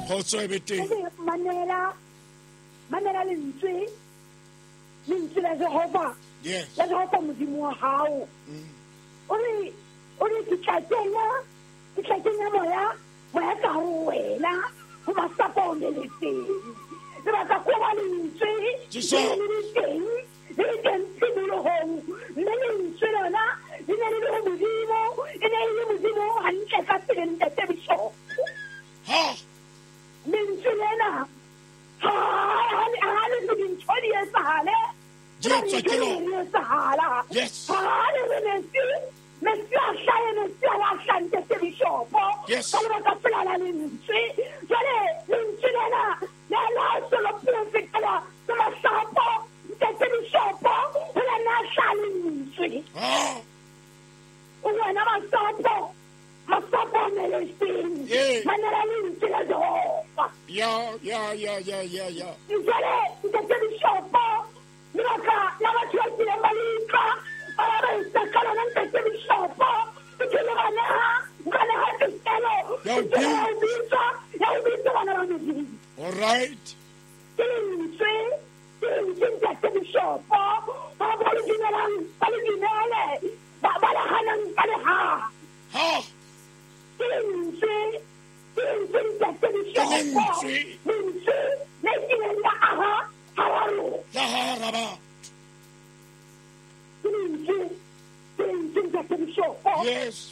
Kgotso e be teng. manela lentswe la Jehova. Yes. La Jehova modimo wa hao. O re ke tla kenya moya ka ho wena ho masapo o leletseng. Le batla ko ba lentswe le teng tshimolohong. Mme lentswe lona le ne le le modimo, e ne le modimo hantle ka pele ntate Bishop. Lentswe lena ha le dintho di etsahale. Yes. Messi a hlahang ntate Bishop. Yes. Ka lebaka fela la lentswe. Jwale lentswe lena le la solo profetela ke masapo ntate Bishop. Ho la na hlale lentswe. O wena masapo meleseng. Manela lentswe la Jehova. Yeah. Jwale ntate Bishop. Laka la batho ba tsile malika ba ba sekala nang tse bishopo ke le bana ha tselo ya ubitsa bana ba modimo. All right. Tse ntate bishopo ba ba le dinele ba la hanang ba le ha tse ntate bishopo tse ne ke la aha hawaro la haraba. Yes.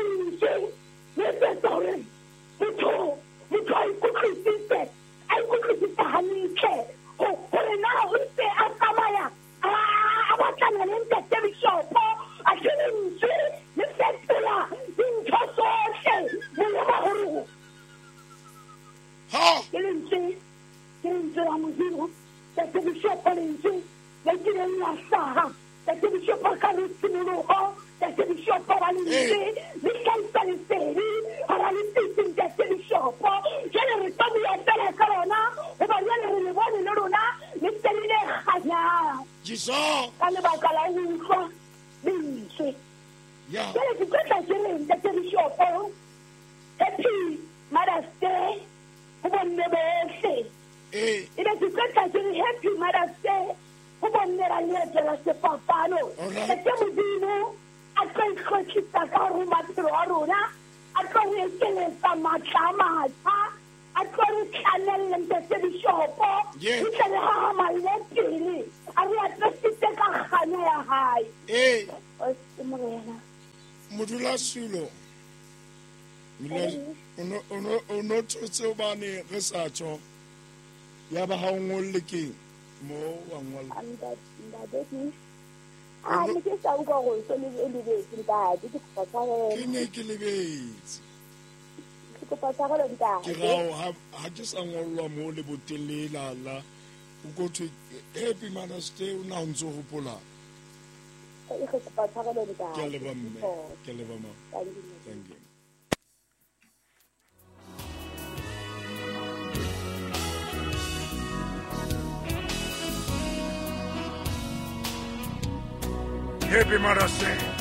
Happy Mother's Day. Happy Mother's Day. Modula Sulo. Ono thotse bane re sa tsho ya ba ha ngolle ke mo wa ngolla ke ne ke lebetse ke rao ha ke sa ngollwa mo le botele la o go to Happy Mother's Day o na ntse go pola ke leba ma thank you. Happy Mother's Day.